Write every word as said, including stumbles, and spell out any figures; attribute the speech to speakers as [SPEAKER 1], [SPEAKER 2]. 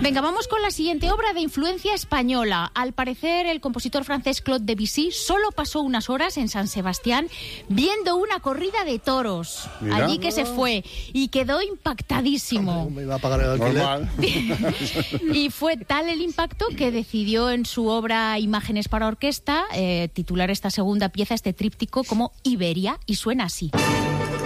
[SPEAKER 1] Venga, vamos con la siguiente obra de influencia española. Al parecer, el compositor francés Claude Debussy solo pasó unas horas en San Sebastián viendo una corrida de toros.
[SPEAKER 2] Mira.
[SPEAKER 1] Allí que se fue y quedó impactadísimo.
[SPEAKER 3] Me iba a pagar el alquiler.
[SPEAKER 2] Normal.
[SPEAKER 1] Y fue tal el impacto que decidió en su obra Imágenes para orquesta eh, titular esta segunda pieza, este tríptico, como Iberia, y suena así.